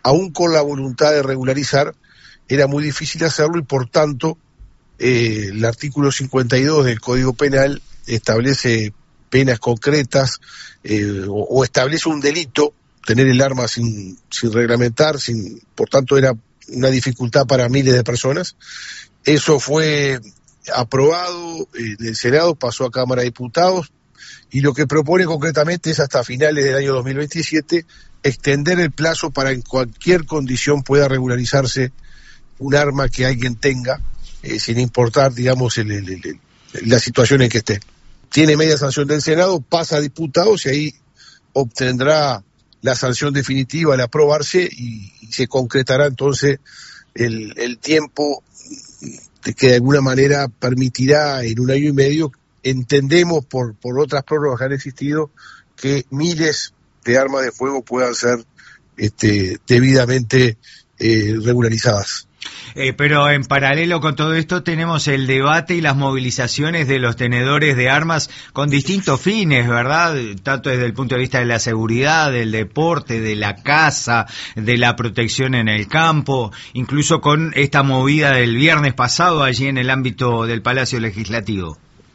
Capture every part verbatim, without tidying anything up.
aún con la voluntad de regularizar, era muy difícil hacerlo y por tanto eh, el artículo cincuenta y dos del Código Penal establece penas concretas eh, o, o establece un delito, tener el arma sin, sin reglamentar, sin, por tanto era una dificultad para miles de personas. Eso fue aprobado en el Senado, pasó a Cámara de Diputados, y lo que propone concretamente es hasta finales del año dos mil veintisiete extender el plazo para en cualquier condición pueda regularizarse un arma que alguien tenga, eh, sin importar, digamos, el, el, el, la situación en que esté. Tiene media sanción del Senado, pasa a diputados y ahí obtendrá la sanción definitiva al aprobarse y, y se concretará entonces el, el tiempo que de alguna manera permitirá en un año y medio, entendemos por, por otras prórrogas que han existido, que miles de armas de fuego puedan ser este, debidamente eh, regularizadas. Eh, pero en paralelo con todo esto tenemos el debate y las movilizaciones de los tenedores de armas con distintos fines, ¿verdad? Tanto desde el punto de vista de la seguridad, del deporte, de la caza, de la protección en el campo, incluso con esta movida del viernes pasado allí en el ámbito del Palacio Legislativo.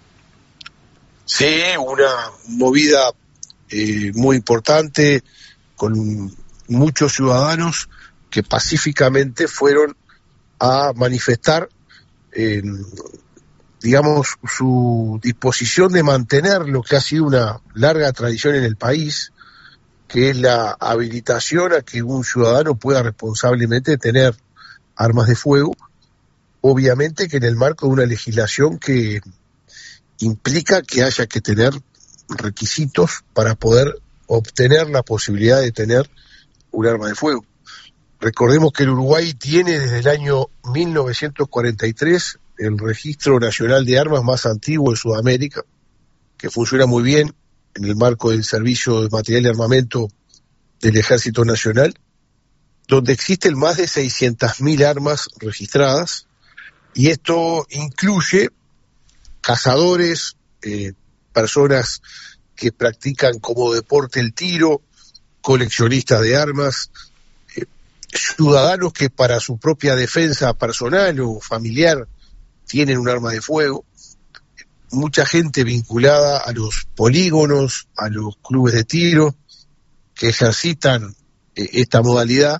Sí, una movida eh, muy importante con muchos ciudadanos que pacíficamente fueron a manifestar, eh, digamos, su disposición de mantener lo que ha sido una larga tradición en el país, que es la habilitación a que un ciudadano pueda responsablemente tener armas de fuego, obviamente que en el marco de una legislación que implica que haya que tener requisitos para poder obtener la posibilidad de tener un arma de fuego. Recordemos que el Uruguay tiene desde el año mil novecientos cuarenta y tres el registro nacional de armas más antiguo de Sudamérica, que funciona muy bien en el marco del servicio de material y armamento del Ejército Nacional, donde existen más de seiscientas mil armas registradas, y esto incluye cazadores, eh, personas que practican como deporte el tiro, coleccionistas de armas, ciudadanos que para su propia defensa personal o familiar tienen un arma de fuego, mucha gente vinculada a los polígonos, a los clubes de tiro, que ejercitan eh, esta modalidad.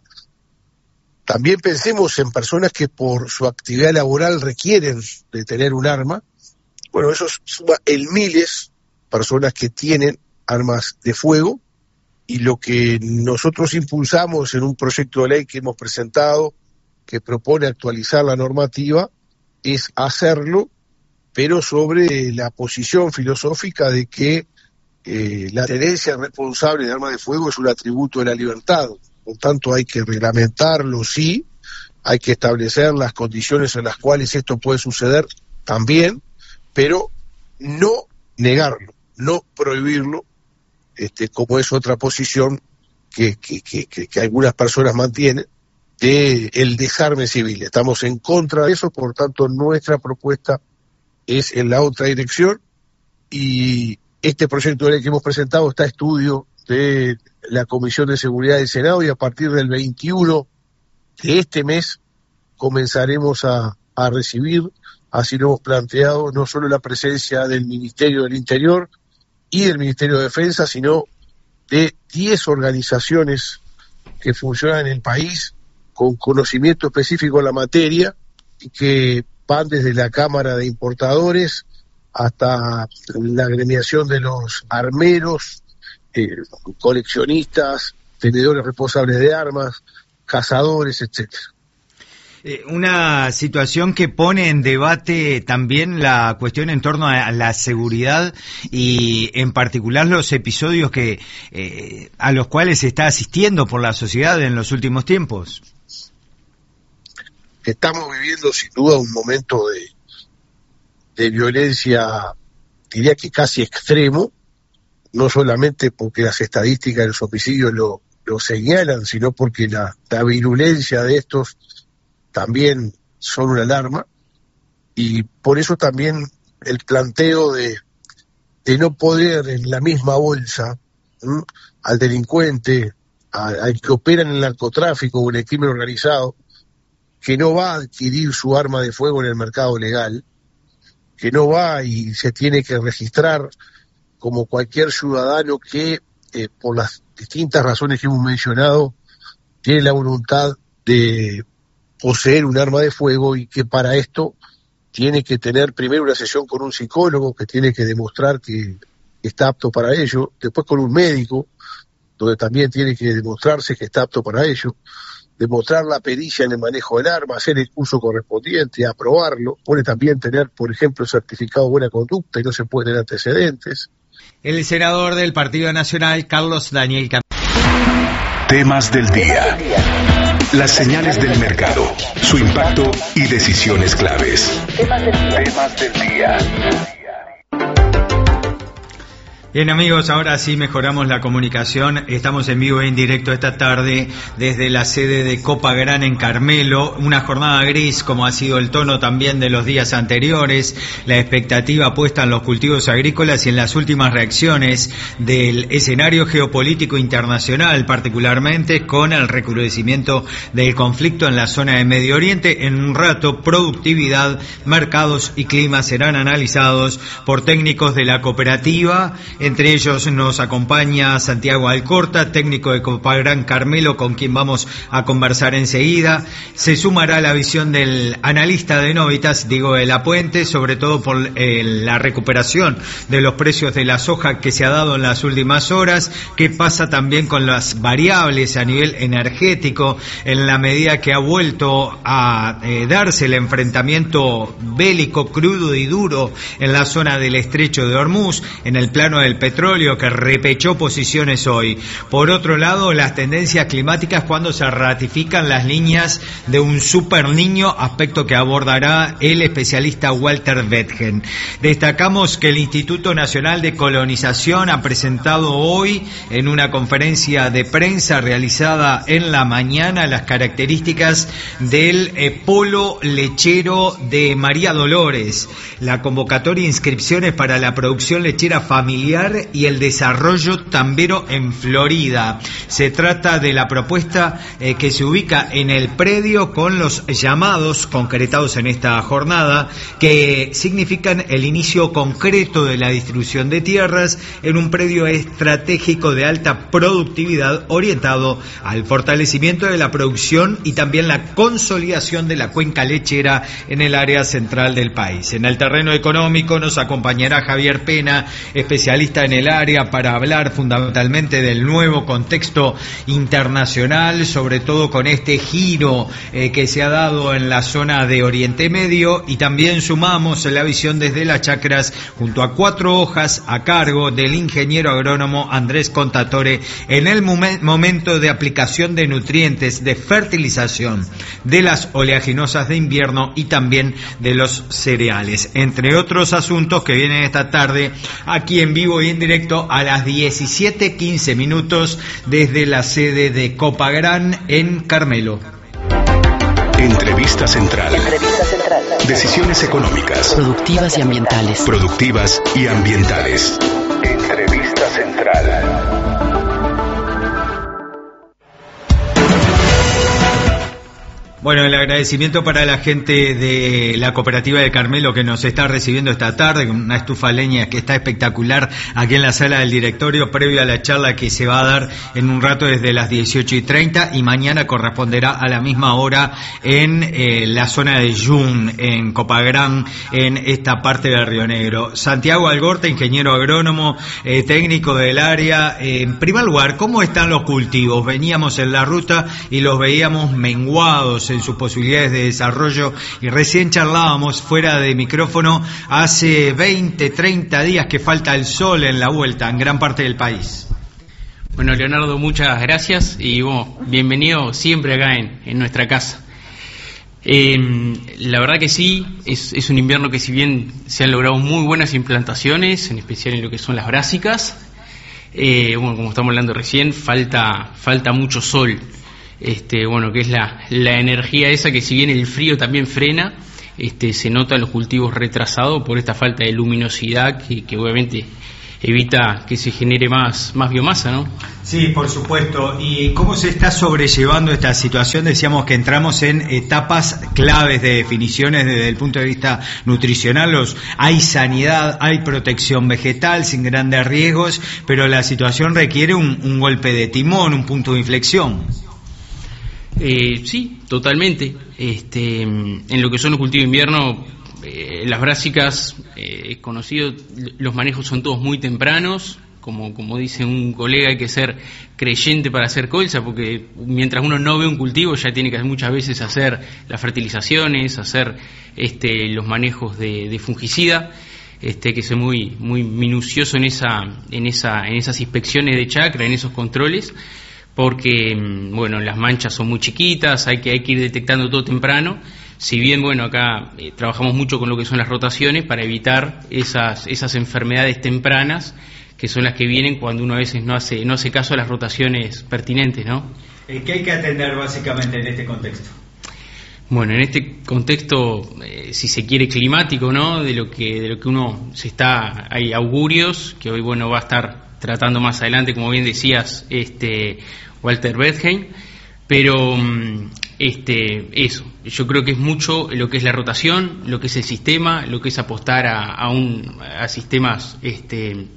También pensemos en personas que por su actividad laboral requieren de tener un arma. Bueno, eso suma en miles personas que tienen armas de fuego. Y lo que nosotros impulsamos en un proyecto de ley que hemos presentado, que propone actualizar la normativa, es hacerlo, pero sobre la posición filosófica de que eh, la tenencia responsable de armas de fuego es un atributo de la libertad. Por tanto, hay que reglamentarlo, sí, hay que establecer las condiciones en las cuales esto puede suceder también, pero no negarlo, no prohibirlo, Este, como es otra posición que, que, que, que algunas personas mantienen, de el desarme civil. Estamos en contra de eso, por tanto nuestra propuesta es en la otra dirección, y este proyecto de ley que hemos presentado está a estudio de la Comisión de Seguridad del Senado, y a partir del veintiuno de este mes comenzaremos a, a recibir, así lo hemos planteado, no solo la presencia del Ministerio del Interior y del Ministerio de Defensa, sino de diez organizaciones que funcionan en el país con conocimiento específico en la materia y que van desde la Cámara de Importadores hasta la agremiación de los armeros, eh, coleccionistas, tenedores responsables de armas, cazadores, etcétera. Una situación que pone en debate también la cuestión en torno a la seguridad y en particular los episodios que eh, a los cuales se está asistiendo por la sociedad en los últimos tiempos. Estamos viviendo sin duda un momento de, de violencia, diría que casi extremo, no solamente porque las estadísticas de los homicidios lo, lo señalan, sino porque la, la virulencia de estos también son una alarma, y por eso también el planteo de, de no poner en la misma bolsa ¿m? al delincuente a, al que opera en el narcotráfico o en el crimen organizado, que no va a adquirir su arma de fuego en el mercado legal, que no va y se tiene que registrar como cualquier ciudadano que, eh, por las distintas razones que hemos mencionado, tiene la voluntad de poseer un arma de fuego, y que para esto tiene que tener primero una sesión con un psicólogo que tiene que demostrar que está apto para ello, después con un médico, donde también tiene que demostrarse que está apto para ello, demostrar la pericia en el manejo del arma, hacer el curso correspondiente, aprobarlo, puede también tener, por ejemplo, el certificado de buena conducta y no se puede tener antecedentes. El senador del Partido Nacional, Carlos Daniel Cam- Temas del día. Las señales del mercado, su impacto y decisiones claves. Temas del día. Bien, amigos, ahora sí mejoramos la comunicación. Estamos en vivo e en directo esta tarde desde la sede de Copagran en Carmelo. Una jornada gris, como ha sido el tono también de los días anteriores. La expectativa puesta en los cultivos agrícolas y en las últimas reacciones del escenario geopolítico internacional, particularmente con el recrudecimiento del conflicto en la zona de Medio Oriente. En un rato, productividad, mercados y clima serán analizados por técnicos de la cooperativa. Entre ellos nos acompaña Santiago Alcorta, técnico de Copagran Carmelo, con quien vamos a conversar enseguida. Se sumará la visión del analista de Novitas, Diego de la Puente, sobre todo por eh, la recuperación de los precios de la soja que se ha dado en las últimas horas. ¿Qué pasa también con las variables a nivel energético en la medida que ha vuelto a eh, darse el enfrentamiento bélico crudo y duro en la zona del estrecho de Hormuz, en el plano del petróleo, que repechó posiciones hoy? Por otro lado, las tendencias climáticas cuando se ratifican las líneas de un super niño, aspecto que abordará el especialista Walter Wetgen. Destacamos que el Instituto Nacional de Colonización ha presentado hoy en una conferencia de prensa realizada en la mañana las características del eh, polo lechero de María Dolores, la convocatoria de inscripciones para la producción lechera familiar y el desarrollo tambero en Florida. Se trata de la propuesta eh, que se ubica en el predio con los llamados concretados en esta jornada, que significan el inicio concreto de la distribución de tierras en un predio estratégico de alta productividad orientado al fortalecimiento de la producción y también la consolidación de la cuenca lechera en el área central del país. En el terreno económico nos acompañará Javier Pena, especialista en el área, para hablar fundamentalmente del nuevo contexto internacional, sobre todo con este giro eh, que se ha dado en la zona de Oriente Medio, y también sumamos la visión desde las chacras junto a cuatro hojas a cargo del ingeniero agrónomo Andrés Contatore en el momen- momento de aplicación de nutrientes, de fertilización de las oleaginosas de invierno y también de los cereales, entre otros asuntos que vienen esta tarde aquí en vivo y en directo a las diecisiete quince minutos desde la sede de Copagran en Carmelo. Entrevista central. Entrevista central. Decisiones económicas. Productivas y ambientales. Productivas y ambientales. Entrevista central. Bueno, el agradecimiento para la gente de la cooperativa de Carmelo que nos está recibiendo esta tarde con una estufa leña que está espectacular aquí en la sala del directorio, previo a la charla que se va a dar en un rato desde las dieciocho y treinta, y mañana corresponderá a la misma hora en eh, la zona de Jun, en Copagran, en esta parte del Río Negro. Santiago Alcorta, ingeniero agrónomo, eh, técnico del área. Eh, en primer lugar, ¿cómo están los cultivos? Veníamos en la ruta y los veíamos menguados en sus posibilidades de desarrollo, y recién charlábamos fuera de micrófono hace veinte, treinta días que falta el sol en la vuelta en gran parte del país. Bueno, Leonardo, muchas gracias y bueno, bienvenido siempre acá en, en nuestra casa. Eh, la verdad que sí, es, es un invierno que si bien se han logrado muy buenas implantaciones, en especial en lo que son las brásicas, eh, bueno, como estamos hablando recién, falta, falta mucho sol. Este, bueno, que es la, la energía esa que si bien el frío también frena, este, se nota en los cultivos retrasados por esta falta de luminosidad que, que obviamente evita que se genere más, más biomasa, ¿no? Sí, por supuesto. ¿Y cómo se está sobrellevando esta situación? Decíamos que entramos en etapas claves de definiciones desde el punto de vista nutricional. Los, hay sanidad, hay protección vegetal sin grandes riesgos, pero la situación requiere un, un golpe de timón, un punto de inflexión. Eh, sí, totalmente. Este, en lo que son los cultivos de invierno, eh, las brásicas, eh, es conocido, los manejos son todos muy tempranos. Como, como dice un colega, hay que ser creyente para hacer colza, porque mientras uno no ve un cultivo ya tiene que muchas veces hacer las fertilizaciones, hacer este, los manejos de, de fungicida. Este, hay que ser muy, muy minucioso en esa, en esa, en esas inspecciones de chacra, en esos controles, porque bueno, las manchas son muy chiquitas, hay que, hay que ir detectando todo temprano. Si bien, bueno, acá eh, trabajamos mucho con lo que son las rotaciones para evitar esas, esas enfermedades tempranas, que son las que vienen cuando uno a veces no hace no hace caso a las rotaciones pertinentes, ¿no? ¿Qué hay que atender básicamente en este contexto? Bueno, en este contexto, eh, si se quiere, climático, ¿no? De lo que de lo que uno se está, hay augurios que hoy, bueno, va a estar tratando más adelante, como bien decías, este Walter Wertheim, pero este eso, yo creo que es mucho lo que es la rotación, lo que es el sistema, lo que es apostar a, a un a sistemas este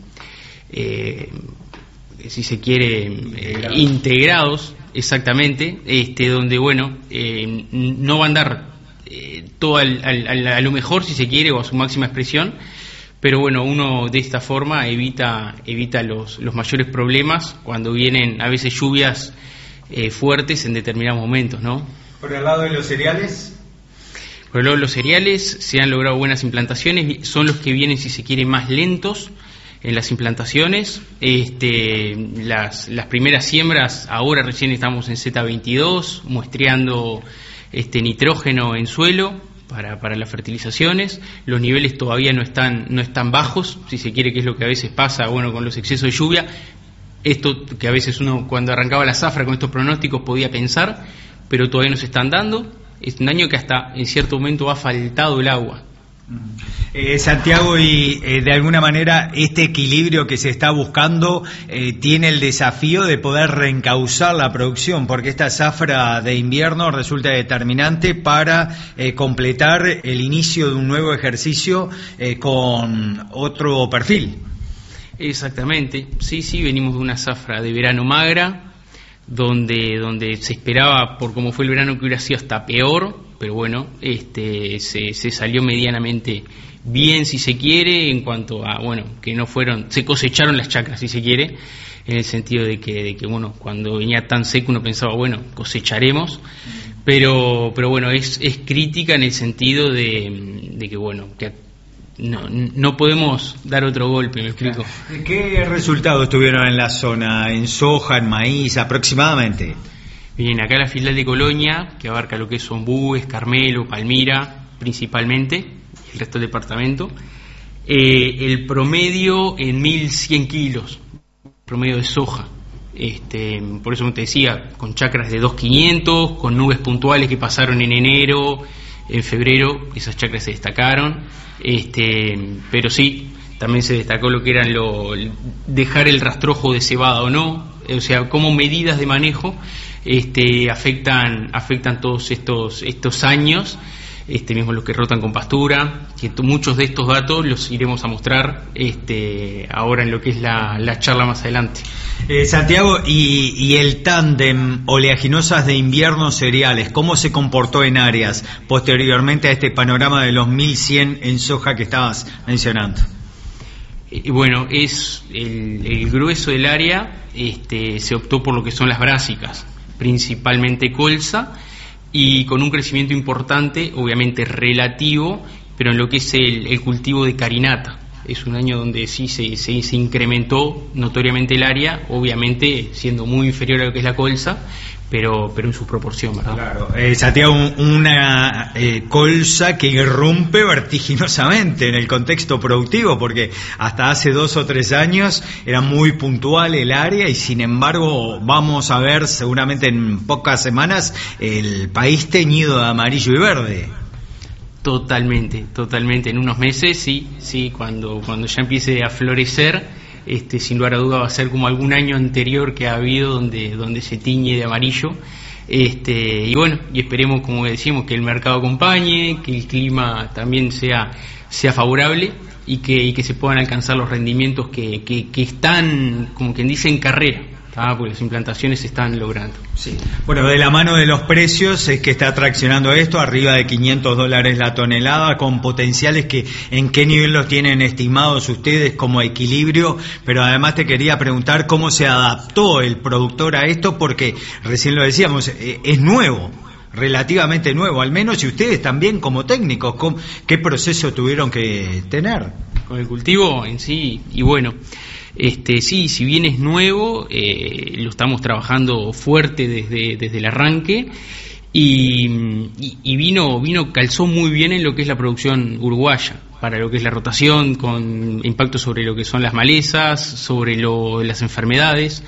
Eh, si se quiere, eh, integrados, exactamente, este, donde, bueno, eh, no va a andar eh, todo al, al, a lo mejor, si se quiere, o a su máxima expresión, pero bueno, uno de esta forma evita evita los, los mayores problemas cuando vienen a veces lluvias eh, fuertes en determinados momentos, ¿no? Por el lado de los cereales. Por el lado de los cereales se han logrado buenas implantaciones, son los que vienen, si se quiere, más lentos en las implantaciones. Este, las, las primeras siembras, ahora recién estamos en Z veintidós, muestreando este nitrógeno en suelo para, para las fertilizaciones. Los niveles todavía no están, no están bajos, si se quiere, que es lo que a veces pasa, bueno, con los excesos de lluvia. Esto que a veces uno, cuando arrancaba la zafra con estos pronósticos, podía pensar, pero todavía no se están dando. Es un año que hasta en cierto momento ha faltado el agua. Eh, Santiago, y eh, de alguna manera este equilibrio que se está buscando eh, tiene el desafío de poder reencauzar la producción, porque esta zafra de invierno resulta determinante para eh, completar el inicio de un nuevo ejercicio eh, con otro perfil. Exactamente, sí, sí, venimos de una zafra de verano magra, donde donde se esperaba, por cómo fue el verano, que hubiera sido hasta peor, pero bueno, este se, se salió medianamente bien, si se quiere, en cuanto a, bueno, que no fueron, se cosecharon las chacras, si se quiere, en el sentido de que, de que bueno, cuando venía tan seco uno pensaba, bueno, cosecharemos, pero pero bueno, es, es crítica en el sentido de, de que, bueno, que no, no podemos dar otro golpe, ¿me explico? ¿Qué resultados tuvieron en la zona, en soja, en maíz, aproximadamente? Bien, acá la filial de Colonia, que abarca lo que es Ombúes, Carmelo, Palmira, principalmente, el resto del departamento, eh, el promedio en mil cien kilos, promedio de soja. Este, por eso te decía, con chacras de dos mil quinientos, con nubes puntuales que pasaron en enero, en febrero, esas chacras se destacaron, este, pero sí, también se destacó lo que eran lo, dejar el rastrojo de cebada o no, o sea, como medidas de manejo este, afectan afectan todos estos estos años, este mismo los que rotan con pastura, que t- muchos de estos datos los iremos a mostrar este, ahora en lo que es la, la charla más adelante. Eh, Santiago, y, y el tándem oleaginosas de invierno cereales, ¿cómo se comportó en áreas posteriormente a este panorama de los mil cien en soja que estabas mencionando? Eh, bueno, es el, el grueso del área, este, se optó por lo que son las brásicas, principalmente colza, y con un crecimiento importante, obviamente relativo, pero en lo que es el, el cultivo de carinata. Es un año donde sí se, se, se incrementó notoriamente el área, obviamente siendo muy inferior a lo que es la colza, pero pero en su proporción, ¿verdad? Claro, eh, Santiago, una eh, colza que irrumpe vertiginosamente en el contexto productivo, porque hasta hace dos o tres años era muy puntual el área y sin embargo vamos a ver seguramente en pocas semanas el país teñido de amarillo y verde. Totalmente, totalmente. En unos meses, sí, sí, cuando cuando ya empiece a florecer, este, sin lugar a duda va a ser como algún año anterior que ha habido donde, donde se tiñe de amarillo. Este, y bueno, y esperemos, como decimos, que el mercado acompañe, que el clima también sea, sea favorable y que, y que se puedan alcanzar los rendimientos que, que, que están, como quien dice, en carrera. Ah, porque las implantaciones se están logrando. Sí. Bueno, de la mano de los precios es que está traccionando esto, arriba de quinientos dólares la tonelada, con potenciales que en qué nivel los tienen estimados ustedes como equilibrio, pero además te quería preguntar cómo se adaptó el productor a esto, porque recién lo decíamos, es nuevo, relativamente nuevo, al menos, y ustedes también como técnicos, ¿qué proceso tuvieron que tener? Con el cultivo en sí, y bueno... Este, sí, si bien es nuevo, eh, lo estamos trabajando fuerte desde, desde el arranque y, y, y vino, vino, calzó muy bien en lo que es la producción uruguaya, para lo que es la rotación, con impacto sobre lo que son las malezas, sobre lo, las enfermedades.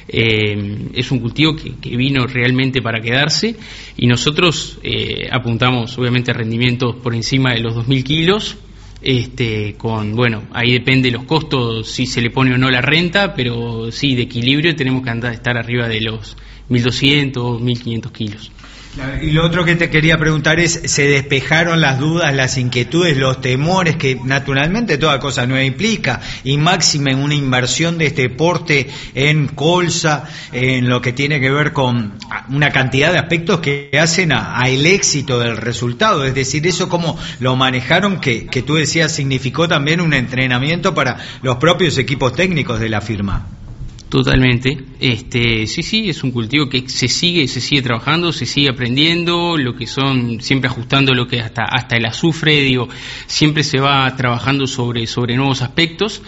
Eh, es un cultivo que, que vino realmente para quedarse y nosotros eh, apuntamos obviamente a rendimientos por encima de los dos mil kilos. Este, con, bueno, ahí depende los costos, si se le pone o no la renta, pero sí, de equilibrio tenemos que andar, estar arriba de los mil doscientos, mil quinientos kilos. Y lo otro que te quería preguntar es, ¿se despejaron las dudas, las inquietudes, los temores que naturalmente toda cosa nueva implica, y máxima en una inversión de este porte en colza, en lo que tiene que ver con una cantidad de aspectos que hacen a, a el éxito del resultado? Es decir, eso cómo lo manejaron, que, que tú decías significó también un entrenamiento para los propios equipos técnicos de la firma. Totalmente, este, sí, sí, es un cultivo que se sigue, se sigue trabajando, se sigue aprendiendo, lo que son, siempre ajustando lo que hasta, hasta el azufre, digo, siempre se va trabajando sobre, sobre nuevos aspectos.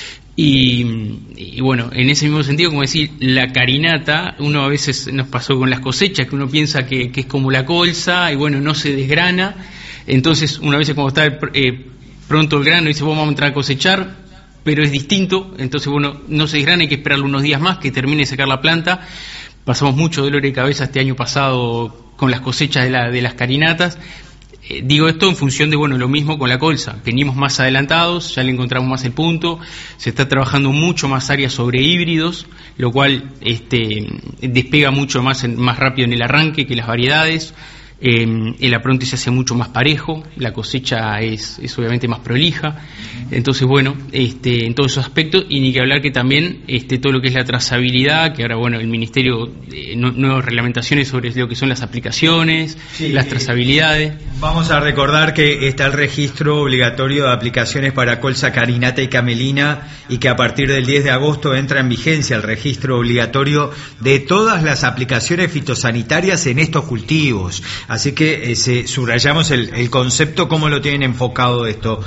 Y, y bueno, en ese mismo sentido, como decir, la carinata, uno a veces nos pasó con las cosechas, que uno piensa que, que es como la colza, y bueno, no se desgrana, entonces una vez cuando está eh, pronto el grano, dice, vamos a entrar a cosechar, pero es distinto, entonces bueno, no se desgrana, hay que esperarle unos días más que termine de secar la planta. Pasamos mucho dolor de cabeza este año pasado con las cosechas de, la, de las carinatas. Eh, digo esto en función de, bueno, lo mismo con la colza, venimos más adelantados, ya le encontramos más el punto, se está trabajando mucho más áreas sobre híbridos, lo cual este, despega mucho más, en, más rápido en el arranque que las variedades. Eh, el apronte se hace mucho más parejo, la cosecha es, es obviamente más prolija, entonces bueno, este, en todos esos aspectos, y ni que hablar que también este, todo lo que es la trazabilidad, que ahora bueno, el Ministerio, eh, no, nuevas reglamentaciones sobre lo que son las aplicaciones, sí, las trazabilidades. Vamos a recordar que está el registro obligatorio de aplicaciones para colza, carinata y camelina, y que a partir del diez de agosto entra en vigencia el registro obligatorio de todas las aplicaciones fitosanitarias en estos cultivos. Así que eh, se, subrayamos el, el concepto, ¿cómo lo tienen enfocado esto?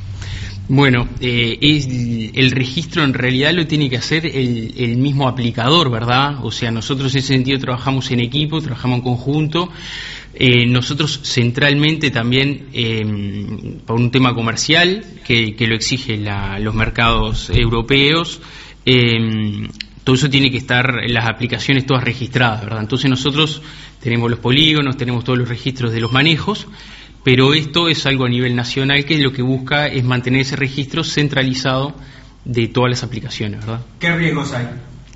Bueno, eh, es, el registro en realidad lo tiene que hacer el, el mismo aplicador, ¿verdad? O sea, nosotros en ese sentido trabajamos en equipo, trabajamos en conjunto. Eh, nosotros centralmente también, eh, por un tema comercial, que, que lo exigen los mercados europeos, eh, todo eso tiene que estar, las aplicaciones todas registradas, ¿verdad? Entonces nosotros tenemos los polígonos, tenemos todos los registros de los manejos, pero esto es algo a nivel nacional que lo que busca es mantener ese registro centralizado de todas las aplicaciones, ¿verdad? ¿Qué riesgos hay?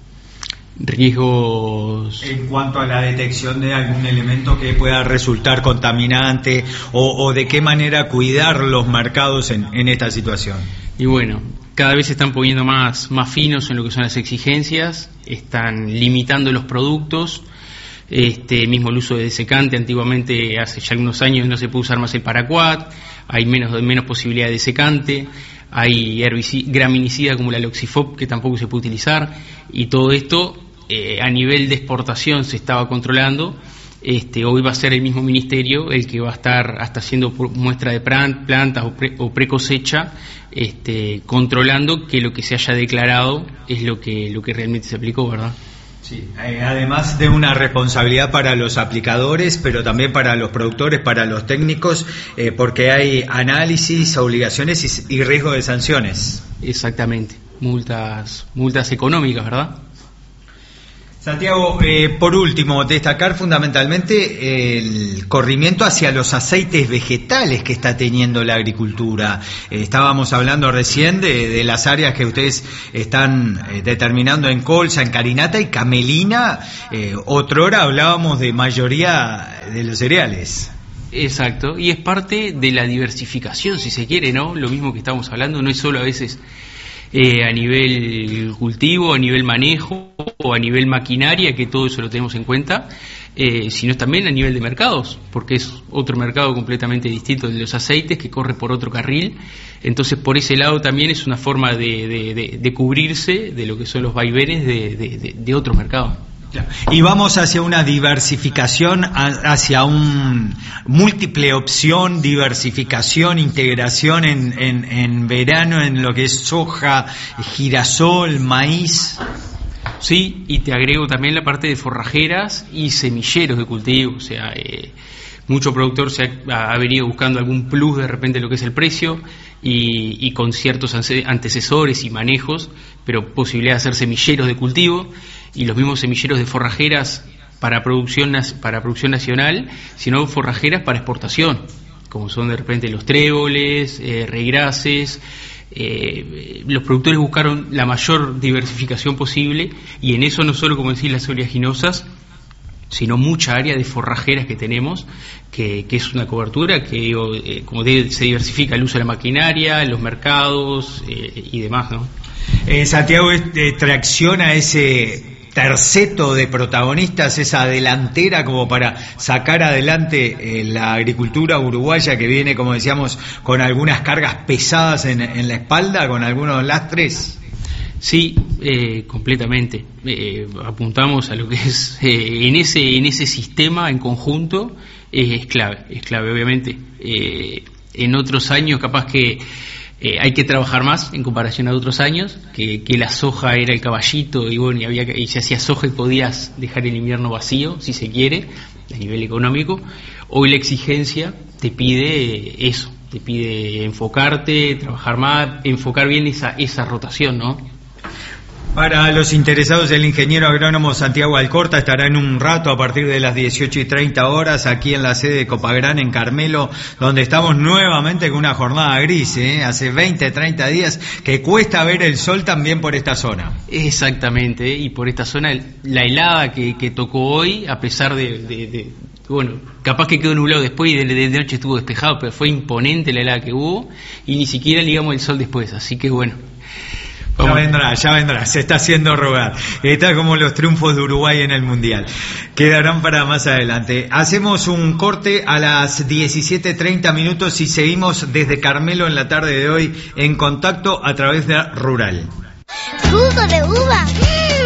Riesgos... En cuanto a la detección de algún elemento que pueda resultar contaminante, o, o de qué manera cuidar los mercados en, en esta situación. Y bueno, cada vez se están poniendo más, más finos en lo que son las exigencias, están limitando los productos, este mismo el uso de desecante. Antiguamente, hace ya algunos años, no se puede usar más el paraquat, hay menos, menos posibilidad de desecante, hay herbicida, graminicida como la Loxifop que tampoco se puede utilizar, y todo esto eh, a nivel de exportación se estaba controlando. Este, hoy va a ser el mismo ministerio el que va a estar hasta haciendo muestra de plantas o, pre, o precosecha, este, controlando que lo que se haya declarado es lo que, lo que realmente se aplicó, ¿verdad? Sí, además de una responsabilidad para los aplicadores, pero también para los productores, para los técnicos, eh, porque hay análisis, obligaciones y, y riesgo de sanciones. Exactamente, multas, multas económicas, ¿verdad? Santiago, eh, por último, destacar fundamentalmente el corrimiento hacia los aceites vegetales que está teniendo la agricultura. Eh, estábamos hablando recién de, de las áreas que ustedes están eh, determinando en colza, en carinata y camelina. Eh, otrora hablábamos de mayoría de los cereales. Exacto, y es parte de la diversificación, si se quiere, ¿no? Lo mismo que estamos hablando, no es solo a veces eh, a nivel cultivo, a nivel manejo o a nivel maquinaria, que todo eso lo tenemos en cuenta, eh, sino también a nivel de mercados, porque es otro mercado completamente distinto de los aceites, que corre por otro carril. Entonces, por ese lado también es una forma de, de, de, de cubrirse de lo que son los vaivenes de, de, de, de otros mercados. Y vamos hacia una diversificación, hacia un múltiple opción, diversificación, integración en, en, en verano en lo que es soja, girasol, maíz. Sí, y te agrego también la parte de forrajeras y semilleros de cultivo. O sea, eh, mucho productor se ha, ha venido buscando algún plus de repente lo que es el precio y, y con ciertos antecesores y manejos, pero posibilidad de hacer semilleros de cultivo y los mismos semilleros de forrajeras para producción para producción nacional, sino forrajeras para exportación, como son de repente los tréboles, eh, regrases. Eh, los productores buscaron la mayor diversificación posible y en eso no solo, como decís, las oleaginosas, sino mucha área de forrajeras que tenemos, que, que es una cobertura que, eh, como de, se diversifica el uso de la maquinaria, los mercados eh, y demás, ¿no? Eh, Santiago eh, tracciona ese terceto de protagonistas, esa delantera como para sacar adelante eh, la agricultura uruguaya que viene, como decíamos, con algunas cargas pesadas en, en la espalda, con algunos lastres. Sí, eh, completamente. Eh, apuntamos a lo que es eh, en ese en ese sistema en conjunto eh, es clave, es clave obviamente. Eh, en otros años capaz que eh, hay que trabajar más en comparación a otros años, que, que la soja era el caballito y bueno y había y se hacía soja y podías dejar el invierno vacío si se quiere a nivel económico. Hoy la exigencia te pide eso, te pide enfocarte, trabajar más, enfocar bien esa esa rotación, ¿no? Para los interesados, el ingeniero agrónomo Santiago Alcorta estará en un rato a partir de las dieciocho y treinta horas aquí en la sede de Copagrán en Carmelo, donde estamos nuevamente con una jornada gris, ¿eh? Hace veinte, treinta días que cuesta ver el sol también por esta zona. Exactamente, y por esta zona la helada que, que tocó hoy, a pesar de, de, de bueno, capaz que quedó nublado después y de, de noche estuvo despejado, pero fue imponente la helada que hubo y ni siquiera ligamos el sol después, así que bueno. Ya vendrá, ya vendrá, se está haciendo rogar. Está como los triunfos de Uruguay en el Mundial. Quedarán para más adelante. Hacemos un corte a las diecisiete treinta minutos y seguimos desde Carmelo en la tarde de hoy en contacto a través de Rural. Jugo de uva.